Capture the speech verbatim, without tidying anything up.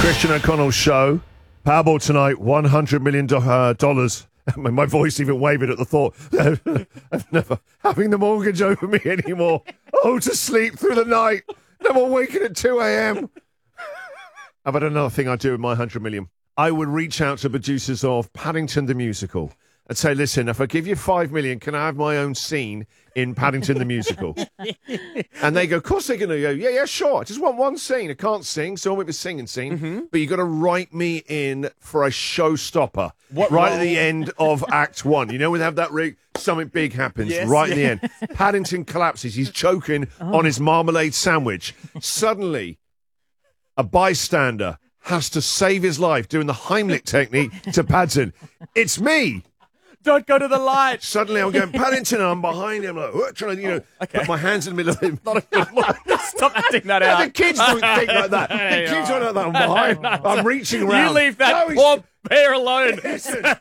Christian O'Connell's show. Powerball tonight, one hundred million dollars. My voice even wavered at the thought. I've never having the mortgage over me anymore. Oh, to sleep through the night. No more waking at two a.m. I've had another thing I'd do with my one hundred million. I would reach out to producers of Paddington the Musical and say, listen, if I give you five million, can I have my own scene in Paddington the Musical? And they go, of course they're going to go, yeah, yeah, sure. I just want one scene. I can't sing, so I want a singing scene. Mm-hmm. But you've got to write me in for a showstopper. What right role? At the end of Act One. You know, when they have that rig, something big happens yes, right yeah. in the end. Paddington collapses. He's choking oh. on his marmalade sandwich. Suddenly, a bystander has to save his life doing the Heimlich technique to Paddington. It's me. Don't go to the light. Suddenly I'm going, Paddington, and I'm behind him, like, oh, trying to, you know, oh, okay. put my hands in the middle of him. Not a good look. Stop acting that out. The kids don't think like that. The kids don't know that. I'm behind. I'm reaching around. You leave that no, poor bear alone. Listen,